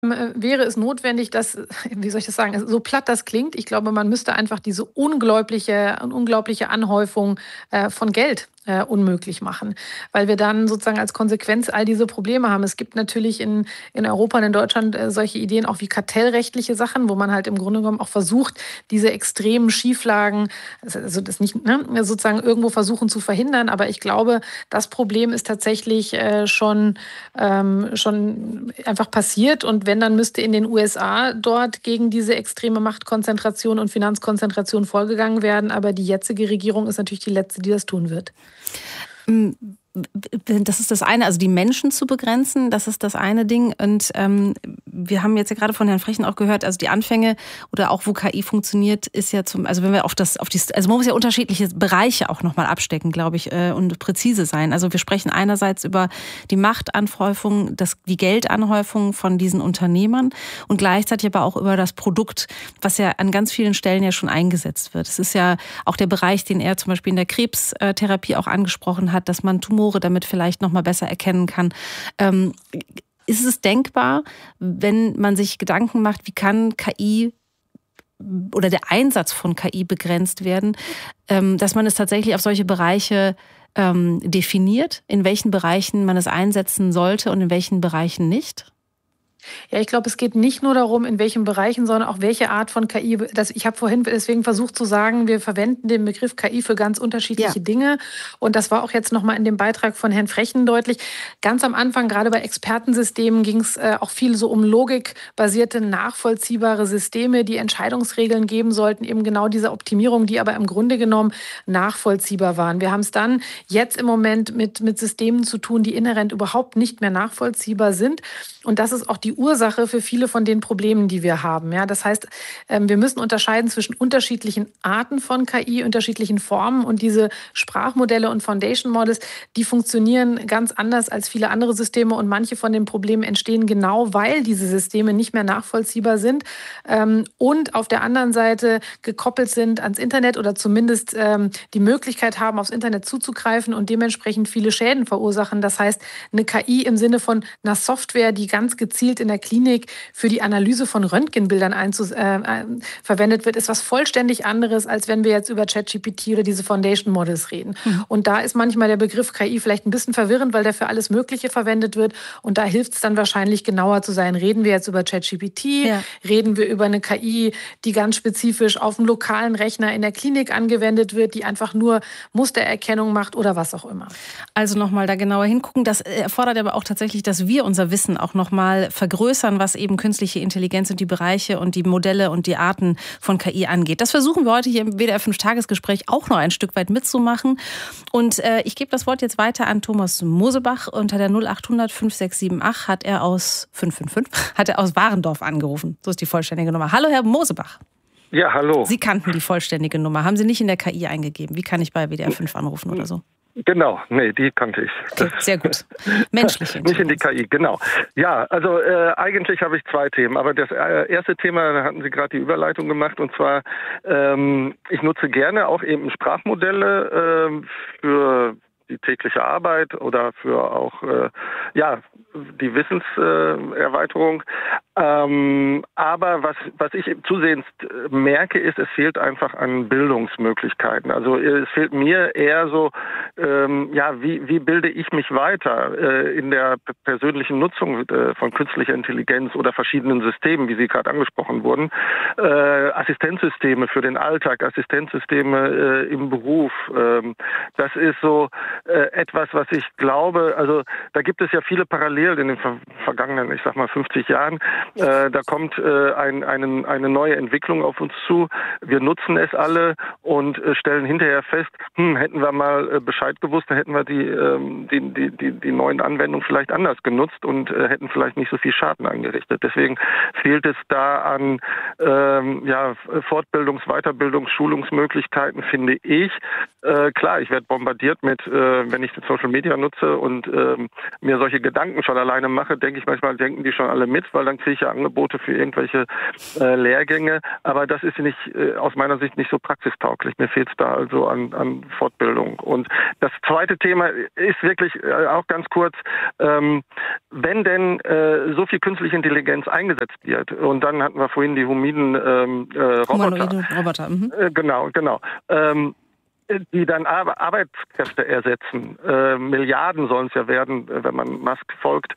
Wäre es notwendig, dass, wie soll ich das sagen, so platt das klingt, ich glaube, man müsste einfach diese unglaubliche Anhäufung von Geld unmöglich machen, weil wir dann sozusagen als Konsequenz all diese Probleme haben. Es gibt natürlich in Europa und in Deutschland solche Ideen auch wie kartellrechtliche Sachen, wo man halt im Grunde genommen auch versucht, diese extremen Schieflagen, also das nicht sozusagen irgendwo versuchen zu verhindern. Aber ich glaube, das Problem ist tatsächlich schon einfach passiert. Und wenn, dann müsste in den USA dort gegen diese extreme Machtkonzentration und Finanzkonzentration vorgegangen werden. Aber die jetzige Regierung ist natürlich die letzte, die das tun wird. Das ist das eine, also die Menschen zu begrenzen, das ist das eine Ding. Und wir haben jetzt ja gerade von Herrn Frechen auch gehört, also die Anfänge oder auch wo KI funktioniert, ist ja also wenn wir also man muss ja unterschiedliche Bereiche auch nochmal abstecken, glaube ich, und präzise sein. Also wir sprechen einerseits über die Machtanhäufung, die Geldanhäufung von diesen Unternehmern und gleichzeitig aber auch über das Produkt, was ja an ganz vielen Stellen ja schon eingesetzt wird. Es ist ja auch der Bereich, den er zum Beispiel in der Krebstherapie auch angesprochen hat, dass man Tumore damit vielleicht noch mal besser erkennen kann. Ist es denkbar, wenn man sich Gedanken macht, wie kann KI oder der Einsatz von KI begrenzt werden, dass man es tatsächlich auf solche Bereiche definiert, in welchen Bereichen man es einsetzen sollte und in welchen Bereichen nicht? Ja, ich glaube, es geht nicht nur darum, in welchen Bereichen, sondern auch welche Art von KI. Ich habe vorhin deswegen versucht zu sagen, wir verwenden den Begriff KI für ganz unterschiedliche Dinge. Und das war auch jetzt nochmal in dem Beitrag von Herrn Frechen deutlich. Ganz am Anfang, gerade bei Expertensystemen, ging es auch viel so um logikbasierte, nachvollziehbare Systeme, die Entscheidungsregeln geben sollten, eben genau diese Optimierung, die aber im Grunde genommen nachvollziehbar waren. Wir haben es dann jetzt im Moment mit Systemen zu tun, die inhärent überhaupt nicht mehr nachvollziehbar sind. Und das ist auch die Ursache für viele von den Problemen, die wir haben. Ja, das heißt, wir müssen unterscheiden zwischen unterschiedlichen Arten von KI, unterschiedlichen Formen, und diese Sprachmodelle und Foundation Models, die funktionieren ganz anders als viele andere Systeme, und manche von den Problemen entstehen genau, weil diese Systeme nicht mehr nachvollziehbar sind und auf der anderen Seite gekoppelt sind ans Internet oder zumindest die Möglichkeit haben, aufs Internet zuzugreifen und dementsprechend viele Schäden verursachen. Das heißt, eine KI im Sinne von einer Software, die ganz gezielt in der Klinik für die Analyse von Röntgenbildern verwendet wird, ist was vollständig anderes, als wenn wir jetzt über ChatGPT oder diese Foundation Models reden. Und da ist manchmal der Begriff KI vielleicht ein bisschen verwirrend, weil der für alles Mögliche verwendet wird. Und da hilft es dann wahrscheinlich, genauer zu sein. Reden wir jetzt über ChatGPT? Ja. Reden wir über eine KI, die ganz spezifisch auf einem lokalen Rechner in der Klinik angewendet wird, die einfach nur Mustererkennung macht oder was auch immer? Also nochmal da genauer hingucken. Das erfordert aber auch tatsächlich, dass wir unser Wissen auch nochmal vergrößern, was eben künstliche Intelligenz und die Bereiche und die Modelle und die Arten von KI angeht. Das versuchen wir heute hier im WDR 5 Tagesgespräch auch noch ein Stück weit mitzumachen. Und ich gebe das Wort jetzt weiter an Thomas Mosebach. Unter der 0800 5678 hat er aus Warendorf angerufen. So ist die vollständige Nummer. Hallo, Herr Mosebach. Ja, hallo. Sie kannten die vollständige Nummer. Haben Sie nicht in der KI eingegeben? Wie kann ich bei WDR 5 anrufen oder so? Genau, nee, die kannte ich. Okay, sehr gut. Menschliche Intelligenz. Nicht in die KI, genau. Ja, also eigentlich habe ich zwei Themen, aber das erste Thema, da hatten Sie gerade die Überleitung gemacht, und zwar, ich nutze gerne auch eben Sprachmodelle für die tägliche Arbeit oder für auch die Wissenserweiterung. Aber was ich zusehends merke, ist, es fehlt einfach an Bildungsmöglichkeiten. Also es fehlt mir eher so, wie bilde ich mich weiter in der persönlichen Nutzung von künstlicher Intelligenz oder verschiedenen Systemen, wie Sie gerade angesprochen wurden. Assistenzsysteme für den Alltag, Assistenzsysteme im Beruf. Das ist so etwas, was ich glaube, also da gibt es ja viele Parallelen in den vergangenen, ich sag mal 50 Jahren. Da kommt eine neue Entwicklung auf uns zu. Wir nutzen es alle und stellen hinterher fest, hätten wir mal Bescheid gewusst, dann hätten wir die neuen Anwendungen vielleicht anders genutzt und hätten vielleicht nicht so viel Schaden angerichtet. Deswegen fehlt es da an Fortbildungs-, Weiterbildungs-, Schulungsmöglichkeiten, finde ich. Klar, ich werde bombardiert mit, wenn ich Social Media nutze und mir solche Gedanken schon alleine mache, denke ich manchmal, denken die schon alle mit, weil dann kriege zusätzliche Angebote für irgendwelche Lehrgänge, aber das ist nicht aus meiner Sicht nicht so praxistauglich. Mir fehlt es da also an Fortbildung. Und das zweite Thema ist wirklich auch ganz kurz, wenn denn so viel künstliche Intelligenz eingesetzt wird, und dann hatten wir vorhin die humanoiden Roboter. Genau. Die dann Arbeitskräfte ersetzen. Milliarden sollen es ja werden, wenn man Musk folgt.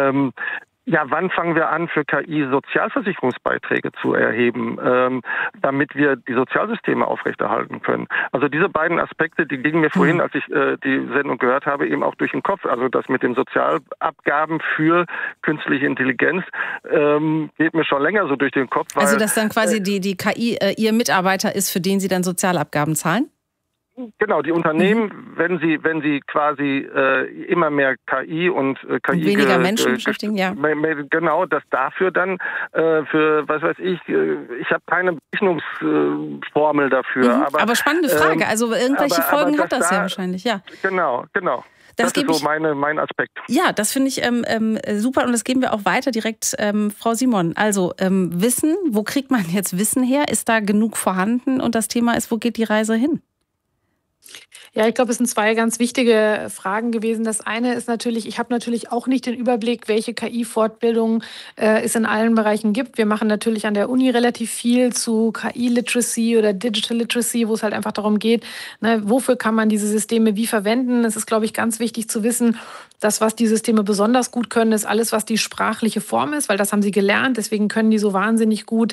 Wann fangen wir an, für KI Sozialversicherungsbeiträge zu erheben, damit wir die Sozialsysteme aufrechterhalten können? Also diese beiden Aspekte, die gingen mir vorhin, als ich die Sendung gehört habe, eben auch durch den Kopf. Also das mit den Sozialabgaben für künstliche Intelligenz geht mir schon länger so durch den Kopf. Weil, also dass dann quasi die KI Ihr Mitarbeiter ist, für den Sie dann Sozialabgaben zahlen? Genau, die Unternehmen, wenn sie quasi immer mehr KI und KI weniger Menschen beschäftigen, ja. Genau, dass dafür dann für, was weiß ich habe keine Berechnungsformel dafür. Aber spannende Frage, also irgendwelche Folgen hat das ja wahrscheinlich, ja. Genau. Das ist so mein Aspekt. Ja, das finde ich super und das geben wir auch weiter direkt, Frau Simon. Also Wissen, wo kriegt man jetzt Wissen her? Ist da genug vorhanden? Und das Thema ist, wo geht die Reise hin? Ja, ich glaube, es sind zwei ganz wichtige Fragen gewesen. Das eine ist natürlich, ich habe natürlich auch nicht den Überblick, welche KI-Fortbildungen es in allen Bereichen gibt. Wir machen natürlich an der Uni relativ viel zu KI-Literacy oder Digital Literacy, wo es halt einfach darum geht, wofür kann man diese Systeme wie verwenden. Es ist, glaube ich, ganz wichtig zu wissen, das, was die Systeme besonders gut können, ist alles, was die sprachliche Form ist, weil das haben sie gelernt. Deswegen können die so wahnsinnig gut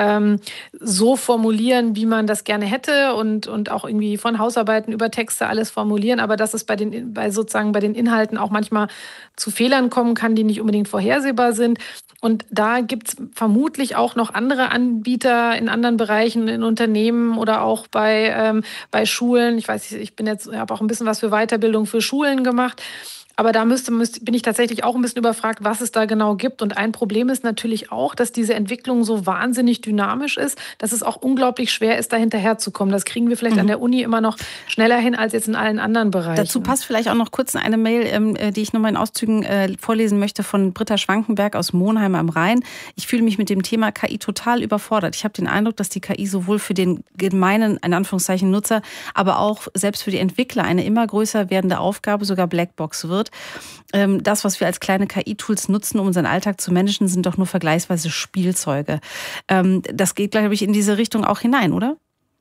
so formulieren, wie man das gerne hätte und auch irgendwie von Hausarbeiten über Texte alles formulieren. Aber dass es bei den Inhalten auch manchmal zu Fehlern kommen kann, die nicht unbedingt vorhersehbar sind. Und da gibt es vermutlich auch noch andere Anbieter in anderen Bereichen, in Unternehmen oder auch bei Schulen. Ich weiß, ich habe auch ein bisschen was für Weiterbildung für Schulen gemacht. Aber da bin ich tatsächlich auch ein bisschen überfragt, was es da genau gibt. Und ein Problem ist natürlich auch, dass diese Entwicklung so wahnsinnig dynamisch ist, dass es auch unglaublich schwer ist, da hinterherzukommen. Das kriegen wir vielleicht an der Uni immer noch schneller hin als jetzt in allen anderen Bereichen. Dazu passt vielleicht auch noch kurz eine Mail, die ich nochmal in Auszügen vorlesen möchte, von Britta Schwankenberg aus Monheim am Rhein. Ich fühle mich mit dem Thema KI total überfordert. Ich habe den Eindruck, dass die KI sowohl für den gemeinen, in Anführungszeichen, Nutzer, aber auch selbst für die Entwickler eine immer größer werdende Aufgabe, sogar Blackbox wird. Das, was wir als kleine KI-Tools nutzen, um unseren Alltag zu managen, sind doch nur vergleichsweise Spielzeuge. Das geht, glaube ich, in diese Richtung auch hinein, oder?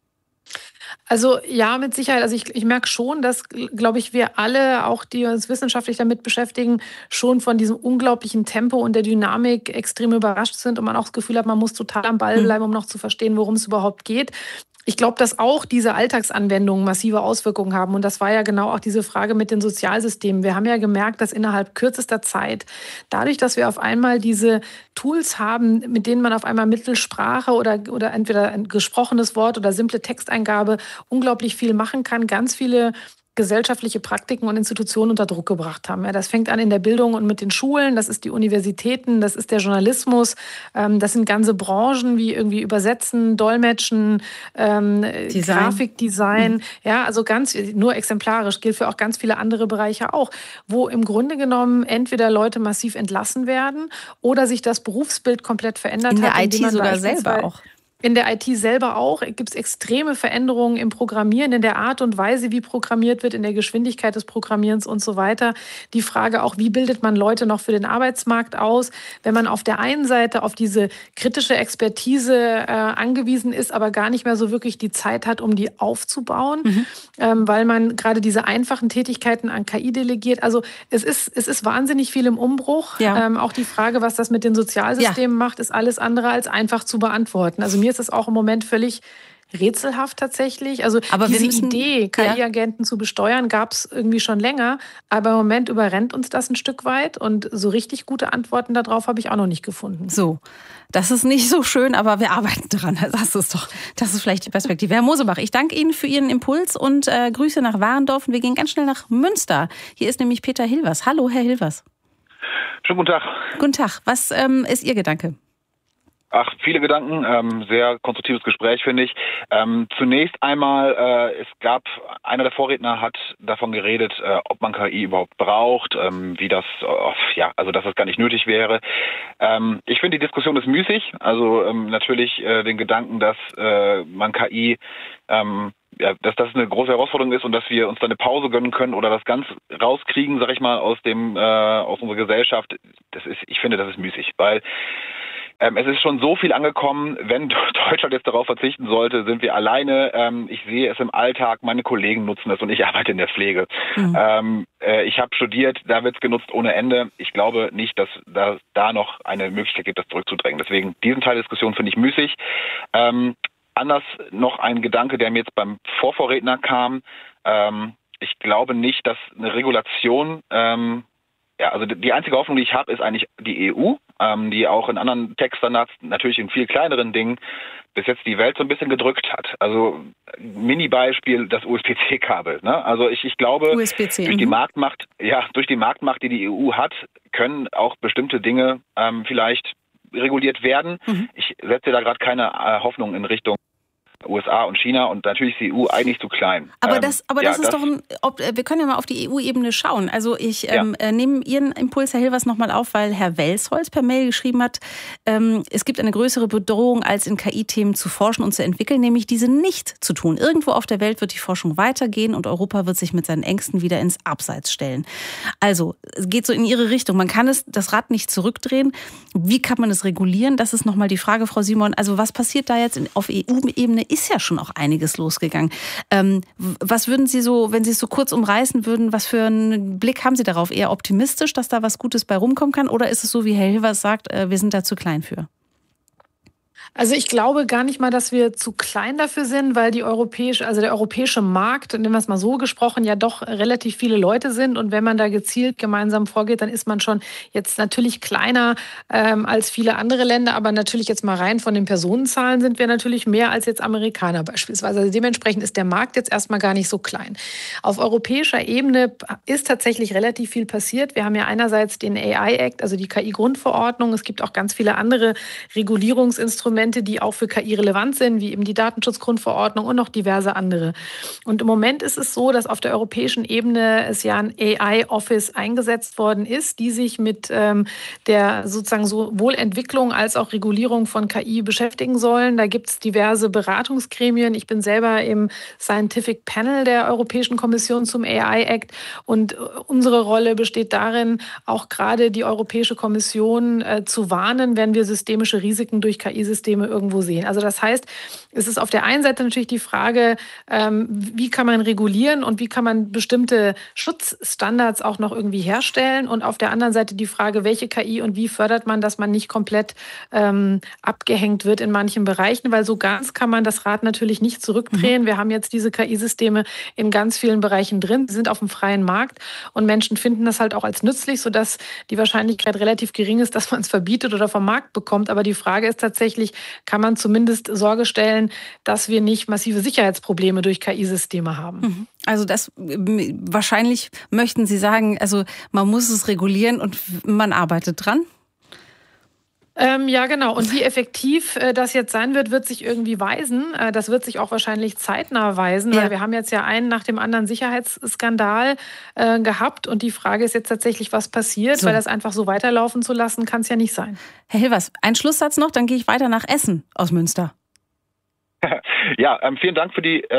Also ja, mit Sicherheit. Also ich merke schon, dass, glaube ich, wir alle, auch die uns wissenschaftlich damit beschäftigen, schon von diesem unglaublichen Tempo und der Dynamik extrem überrascht sind und man auch das Gefühl hat, man muss total am Ball bleiben, um noch zu verstehen, worum es überhaupt geht. Ich glaube, dass auch diese Alltagsanwendungen massive Auswirkungen haben. Und das war ja genau auch diese Frage mit den Sozialsystemen. Wir haben ja gemerkt, dass innerhalb kürzester Zeit, dadurch, dass wir auf einmal diese Tools haben, mit denen man auf einmal Mittelsprache oder entweder ein gesprochenes Wort oder simple Texteingabe unglaublich viel machen kann, ganz viele gesellschaftliche Praktiken und Institutionen unter Druck gebracht haben. Ja, das fängt an in der Bildung und mit den Schulen, das ist die Universitäten, das ist der Journalismus, das sind ganze Branchen wie irgendwie Übersetzen, Dolmetschen, Grafikdesign, ja, also ganz, nur exemplarisch, gilt für auch ganz viele andere Bereiche auch, wo im Grunde genommen entweder Leute massiv entlassen werden oder sich das Berufsbild komplett verändert hat. In der IT sogar selber auch. In der IT selber auch gibt es extreme Veränderungen im Programmieren, in der Art und Weise, wie programmiert wird, in der Geschwindigkeit des Programmierens und so weiter. Die Frage auch, wie bildet man Leute noch für den Arbeitsmarkt aus, wenn man auf der einen Seite auf diese kritische Expertise angewiesen ist, aber gar nicht mehr so wirklich die Zeit hat, um die aufzubauen, weil man gerade diese einfachen Tätigkeiten an KI delegiert. Also es ist wahnsinnig viel im Umbruch. Ja. Auch die Frage, was das mit den Sozialsystemen macht, ist alles andere als einfach zu beantworten. Also mir ist es auch im Moment völlig rätselhaft tatsächlich. Also aber diese Idee, KI-Agenten zu besteuern, gab es irgendwie schon länger. Aber im Moment überrennt uns das ein Stück weit. Und so richtig gute Antworten darauf habe ich auch noch nicht gefunden. So, das ist nicht so schön, aber wir arbeiten dran. Das ist vielleicht die Perspektive. Herr Mosebach, ich danke Ihnen für Ihren Impuls und Grüße nach Warendorf. Und wir gehen ganz schnell nach Münster. Hier ist nämlich Peter Hilvers. Hallo, Herr Hilvers. Schönen guten Tag. Guten Tag. Was ist Ihr Gedanke? Ach, viele Gedanken, sehr konstruktives Gespräch, finde ich. Zunächst einmal, einer der Vorredner hat davon geredet, ob man KI überhaupt braucht, wie das, also dass das gar nicht nötig wäre. Ich finde, die Diskussion ist müßig, also natürlich den Gedanken, dass man KI dass das eine große Herausforderung ist und dass wir uns da eine Pause gönnen können oder das ganz rauskriegen, sag ich mal, aus unserer Gesellschaft. Ich finde, das ist müßig, weil es ist schon so viel angekommen, wenn Deutschland jetzt darauf verzichten sollte, sind wir alleine. Ich sehe es im Alltag, meine Kollegen nutzen es und ich arbeite in der Pflege. Mhm. Ich habe studiert, da wird es genutzt ohne Ende. Ich glaube nicht, dass da noch eine Möglichkeit gibt, das zurückzudrängen. Deswegen, diesen Teil der Diskussion finde ich müßig. Anders noch ein Gedanke, der mir jetzt beim Vorredner kam. Ich glaube nicht, dass eine Regulation, also die einzige Hoffnung, die ich habe, ist eigentlich die EU, die auch in anderen Tech-Standards, natürlich in viel kleineren Dingen, bis jetzt die Welt so ein bisschen gedrückt hat. Also Mini-Beispiel, das USB-C-Kabel. Ne? Also ich glaube, USB-C, durch die Marktmacht, die die EU hat, können auch bestimmte Dinge vielleicht reguliert werden. Mhm. Ich setze da gerade keine Hoffnung in Richtung USA und China und natürlich ist die EU eigentlich zu klein. Aber das ist doch wir können ja mal auf die EU-Ebene schauen. Also ich nehme Ihren Impuls, Herr Hilvers, nochmal auf, weil Herr Welsholz per Mail geschrieben hat, es gibt eine größere Bedrohung, als in KI-Themen zu forschen und zu entwickeln, nämlich diese nicht zu tun. Irgendwo auf der Welt wird die Forschung weitergehen und Europa wird sich mit seinen Ängsten wieder ins Abseits stellen. Also es geht so in Ihre Richtung. Man kann das Rad nicht zurückdrehen. Wie kann man es regulieren? Das ist nochmal die Frage, Frau Simon. Also was passiert da jetzt auf EU-Ebene? Ist ja schon auch einiges losgegangen. Was würden Sie so, wenn Sie es so kurz umreißen würden, was für einen Blick haben Sie darauf? Eher optimistisch, dass da was Gutes bei rumkommen kann? Oder ist es so, wie Herr Hilvers sagt, wir sind da zu klein für? Also ich glaube gar nicht mal, dass wir zu klein dafür sind, weil der europäische Markt, nehmen wir es mal so gesprochen, ja doch relativ viele Leute sind. Und wenn man da gezielt gemeinsam vorgeht, dann ist man schon jetzt natürlich kleiner als viele andere Länder. Aber natürlich jetzt mal rein von den Personenzahlen sind wir natürlich mehr als jetzt Amerikaner beispielsweise. Also dementsprechend ist der Markt jetzt erstmal gar nicht so klein. Auf europäischer Ebene ist tatsächlich relativ viel passiert. Wir haben ja einerseits den AI Act, also die KI-Grundverordnung. Es gibt auch ganz viele andere Regulierungsinstrumente, die auch für KI relevant sind, wie eben die Datenschutzgrundverordnung und noch diverse andere. Und im Moment ist es so, dass auf der europäischen Ebene es ja ein AI-Office eingesetzt worden ist, die sich mit der sozusagen sowohl Entwicklung als auch Regulierung von KI beschäftigen sollen. Da gibt es diverse Beratungsgremien. Ich bin selber im Scientific Panel der Europäischen Kommission zum AI Act und unsere Rolle besteht darin, auch gerade die Europäische Kommission zu warnen, wenn wir systemische Risiken durch KI-Systeme irgendwo sehen. Also das heißt, es ist auf der einen Seite natürlich die Frage, wie kann man regulieren und wie kann man bestimmte Schutzstandards auch noch irgendwie herstellen und auf der anderen Seite die Frage, welche KI und wie fördert man, dass man nicht komplett abgehängt wird in manchen Bereichen, weil so ganz kann man das Rad natürlich nicht zurückdrehen. Wir haben jetzt diese KI-Systeme in ganz vielen Bereichen drin, sie sind auf dem freien Markt und Menschen finden das halt auch als nützlich, sodass die Wahrscheinlichkeit relativ gering ist, dass man es verbietet oder vom Markt bekommt. Aber die Frage ist tatsächlich, kann man zumindest Sorge stellen, dass wir nicht massive Sicherheitsprobleme durch KI-Systeme haben. Also das wahrscheinlich möchten Sie sagen, also man muss es regulieren und man arbeitet dran? Ja, genau. Und wie effektiv das jetzt sein wird, wird sich irgendwie weisen. Das wird sich auch wahrscheinlich zeitnah weisen, weil wir haben jetzt ja einen nach dem anderen Sicherheitsskandal gehabt. Und die Frage ist jetzt tatsächlich, was passiert, weil das einfach so weiterlaufen zu lassen, kann es ja nicht sein. Herr Hilvers, ein Schlusssatz noch, dann gehe ich weiter nach Essen aus Münster. Ja, vielen Dank für die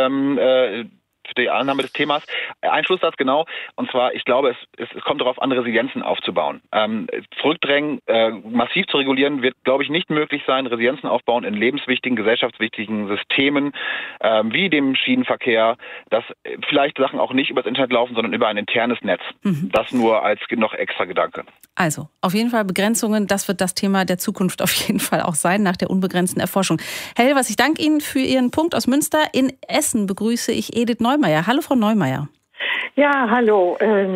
Annahme des Themas. Ein Schlusssatz, genau. Und zwar, ich glaube, es kommt darauf an, Resilienzen aufzubauen. Zurückdrängen, massiv zu regulieren, wird, glaube ich, nicht möglich sein. Resilienzen aufbauen in lebenswichtigen, gesellschaftswichtigen Systemen, wie dem Schienenverkehr, dass vielleicht Sachen auch nicht über das Internet laufen, sondern über ein internes Netz. Das nur als noch extra Gedanke. Also, auf jeden Fall Begrenzungen, das wird das Thema der Zukunft auf jeden Fall auch sein, nach der unbegrenzten Erforschung. Herr Hilvers, ich danke Ihnen für Ihren Punkt aus Münster. In Essen begrüße ich Edith Neumeier. Hallo, Frau Neumeier. Ja, hallo.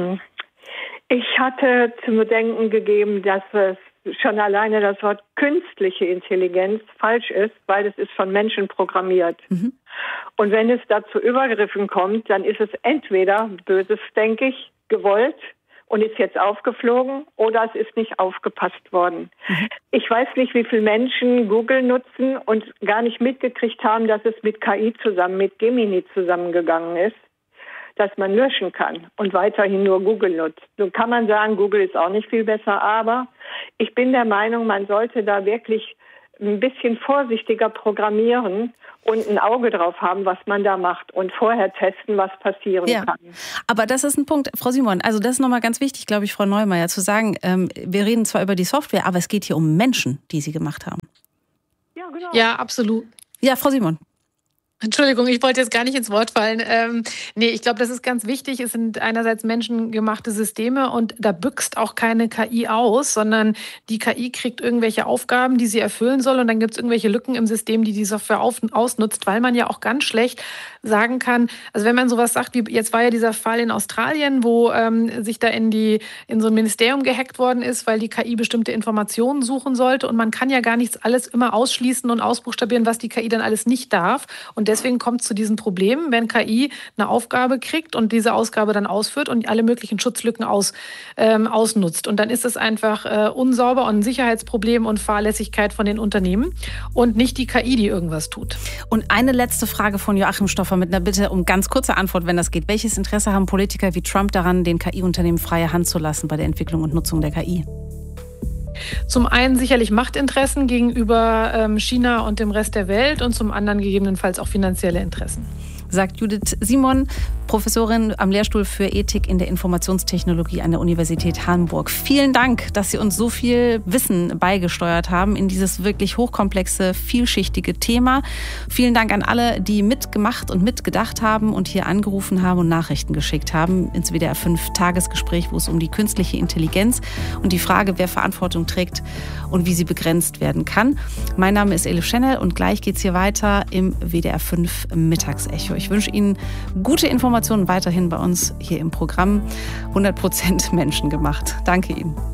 Ich hatte zu bedenken gegeben, dass es schon alleine das Wort künstliche Intelligenz falsch ist, weil es ist von Menschen programmiert. Und wenn es da zu Übergriffen kommt, dann ist es entweder, böses denke ich, gewollt und ist jetzt aufgeflogen oder es ist nicht aufgepasst worden. Ich weiß nicht, wie viele Menschen Google nutzen und gar nicht mitgekriegt haben, dass es mit KI zusammen, mit Gemini zusammengegangen ist, dass man löschen kann und weiterhin nur Google nutzt. Nun kann man sagen, Google ist auch nicht viel besser, aber ich bin der Meinung, man sollte da wirklich ein bisschen vorsichtiger programmieren und ein Auge drauf haben, was man da macht und vorher testen, was passieren kann. Aber das ist ein Punkt, Frau Simon, also das ist nochmal ganz wichtig, glaube ich, Frau Neumeier, zu sagen, wir reden zwar über die Software, aber es geht hier um Menschen, die sie gemacht haben. Ja, genau. Ja, absolut. Ja, Frau Simon. Entschuldigung, ich wollte jetzt gar nicht ins Wort fallen. Nee, ich glaube, das ist ganz wichtig. Es sind einerseits menschengemachte Systeme und da büxt auch keine KI aus, sondern die KI kriegt irgendwelche Aufgaben, die sie erfüllen soll und dann gibt es irgendwelche Lücken im System, die die Software ausnutzt, weil man ja auch ganz schlecht sagen kann, also wenn man sowas sagt, wie jetzt war ja dieser Fall in Australien, wo sich da in so ein Ministerium gehackt worden ist, weil die KI bestimmte Informationen suchen sollte und man kann ja gar nichts alles immer ausschließen und ausbuchstabieren, was die KI dann alles nicht darf und deswegen kommt es zu diesen Problemen, wenn KI eine Aufgabe kriegt und diese Ausgabe dann ausführt und alle möglichen Schutzlücken ausnutzt. Und dann ist es einfach unsauber und ein Sicherheitsproblem und Fahrlässigkeit von den Unternehmen und nicht die KI, die irgendwas tut. Und eine letzte Frage von Joachim Stoffer mit einer Bitte um ganz kurze Antwort, wenn das geht. Welches Interesse haben Politiker wie Trump daran, den KI-Unternehmen freie Hand zu lassen bei der Entwicklung und Nutzung der KI? Zum einen sicherlich Machtinteressen gegenüber China und dem Rest der Welt und zum anderen gegebenenfalls auch finanzielle Interessen. Sagt Judith Simon, Professorin am Lehrstuhl für Ethik in der Informationstechnologie an der Universität Hamburg. Vielen Dank, dass Sie uns so viel Wissen beigesteuert haben in dieses wirklich hochkomplexe, vielschichtige Thema. Vielen Dank an alle, die mitgemacht und mitgedacht haben und hier angerufen haben und Nachrichten geschickt haben ins WDR 5 Tagesgespräch, wo es um die künstliche Intelligenz und die Frage, wer Verantwortung trägt und wie sie begrenzt werden kann. Mein Name ist Elif Schennel und gleich geht es hier weiter im WDR 5 Mittagsecho. Ich wünsche Ihnen gute Informationen weiterhin bei uns hier im Programm. 100% menschengemacht. Danke Ihnen.